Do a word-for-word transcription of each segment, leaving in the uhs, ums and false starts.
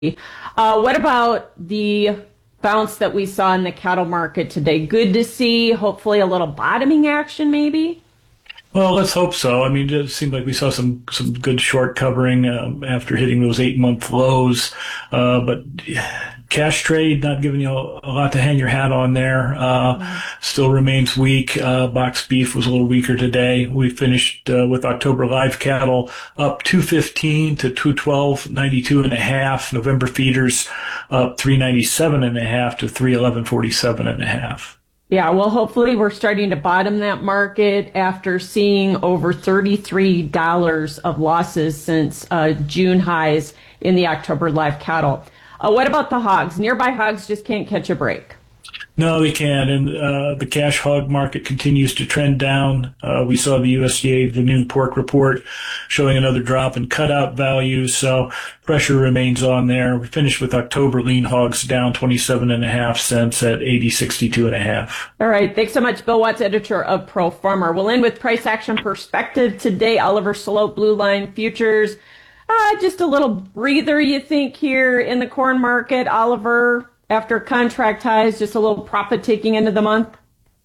Uh, what about the bounce that we saw in the cattle market today? Good to see. Hopefully, a little bottoming action, maybe. Well, let's hope so. I mean, it seemed like we saw some some good short covering um, after hitting those eight month lows, uh, but cash trade not giving you a lot to hang your hat on there. Uh, still remains weak. Uh, box beef was a little weaker today. We finished uh, with October live cattle up two fifteen to two twelve ninety-two and a half. November feeders up three ninety-seven and a half to three eleven forty-seven and a half. Yeah, well, hopefully we're starting to bottom that market after seeing over thirty-three dollars of losses since uh, June highs in the October live cattle. Uh, what about the hogs? Nearby hogs just can't catch a break. No, they can't. And uh, the cash hog market continues to trend down. Uh, we saw the U S D A, the noon pork report, showing another drop in cutout values. So pressure remains on there. We finished with October lean hogs down twenty-seven and a half cents at eighty sixty-two and a half. All right. Thanks so much, Bill Watts, editor of Pro Farmer. We'll end with price action perspective today. Oliver Sloat, Blue Line Futures. Uh, just a little breather, you think, here in the corn market, Oliver? After contract highs, just a little profit taking into the month?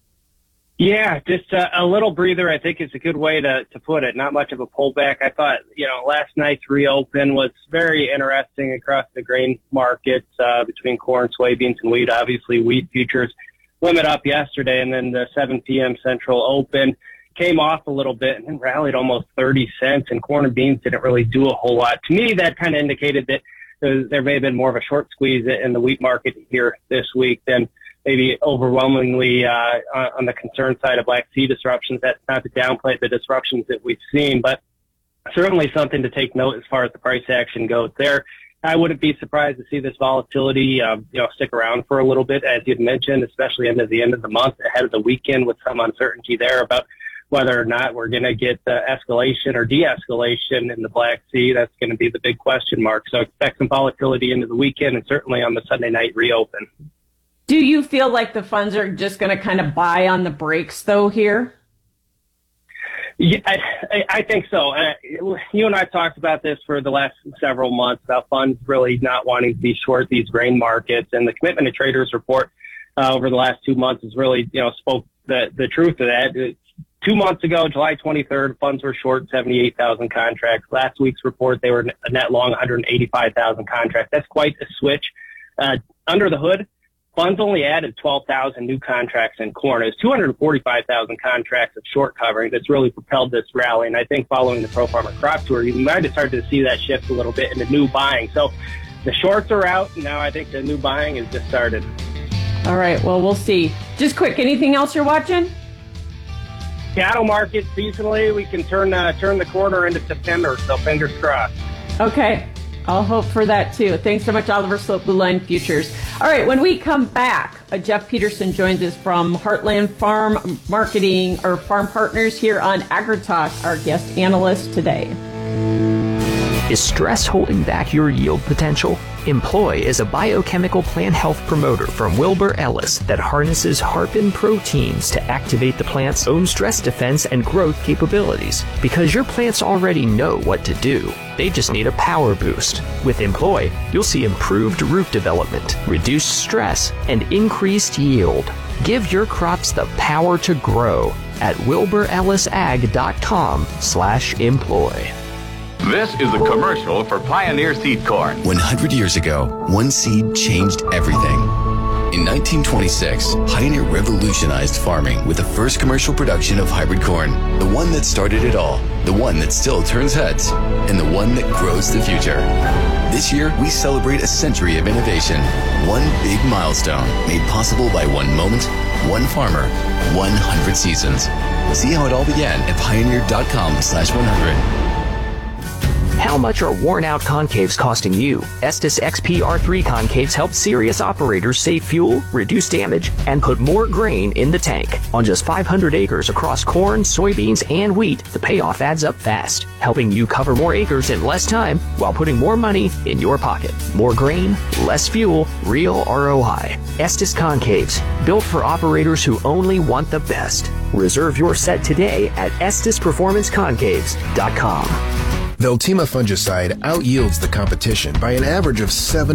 Yeah, just a, a little breather, I think is a good way to, to put it. Not much of a pullback. I thought, you know, last night's reopen was very interesting across the grain markets uh, between corn, soybeans, and wheat. Obviously, wheat futures limit up yesterday, and then the seven p.m. Central Open came off a little bit and then rallied almost thirty cents, and corn and beans didn't really do a whole lot. To me, that kind of indicated that there may have been more of a short squeeze in the wheat market here this week than maybe overwhelmingly uh, on the concern side of Black Sea disruptions. That's not to downplay the disruptions that we've seen, but certainly something to take note as far as the price action goes there. I wouldn't be surprised to see this volatility, uh, you know, stick around for a little bit, as you'd mentioned, especially into the end of the month, ahead of the weekend, with some uncertainty there about whether or not we're going to get uh, escalation or de-escalation in the Black Sea. That's going to be the big question mark. So expect some volatility into the weekend and certainly on the Sunday night reopen. Do you feel like the funds are just going to kind of buy on the brakes, though, here? Yeah, I, I think so. Uh, you and I talked about this for the last several months about funds really not wanting to be short these grain markets, and the Commitment to Traders report uh, over the last two months has really, you know, spoke the, the truth of that. It's, Two months ago, July twenty-third, funds were short seventy-eight thousand contracts. Last week's report, they were a net long one hundred eighty-five thousand contracts. That's quite a switch. Uh, under the hood, funds only added twelve thousand new contracts in corn. It's two hundred forty-five thousand contracts of short covering that's really propelled this rally. And I think following the Pro Farmer Crop Tour, you might have started to see that shift a little bit into new buying. So the shorts are out. Now I think the new buying has just started. All right. Well, we'll see. Just quick, anything else you're watching? Cattle market seasonally, we can turn uh, turn the corner into September, so fingers crossed. Okay, I'll hope for that too. Thanks so much, Oliver Sloat, Blue Line Futures. All right, when we come back, uh, Jeff Peterson joins us from Heartland Farm Marketing or Farm Partners here on AgriTalk, our guest analyst today. Is stress holding back your yield potential? Employ is a biochemical plant health promoter from Wilbur Ellis that harnesses harpin proteins to activate the plant's own stress defense and growth capabilities. Because your plants already know what to do, they just need a power boost. With Employ, you'll see improved root development, reduced stress, and increased yield. Give your crops the power to grow at wilbur ellis ag dot com slash employ. This is a commercial for Pioneer Seed Corn. one hundred years ago, one seed changed everything. In nineteen twenty-six, Pioneer revolutionized farming with the first commercial production of hybrid corn. The one that started it all, the one that still turns heads, and the one that grows the future. This year, we celebrate a century of innovation. One big milestone made possible by one moment, one farmer, one hundred seasons. See how it all began at pioneer dot com slash one hundred. How much are worn-out concaves costing you? Estes X P R three concaves help serious operators save fuel, reduce damage, and put more grain in the tank. On just five hundred acres across corn, soybeans, and wheat, the payoff adds up fast, helping you cover more acres in less time while putting more money in your pocket. More grain, less fuel, real R O I. Estes Concaves, built for operators who only want the best. Reserve your set today at estes performance concaves dot com. Veltima fungicide outyields the competition by an average of seven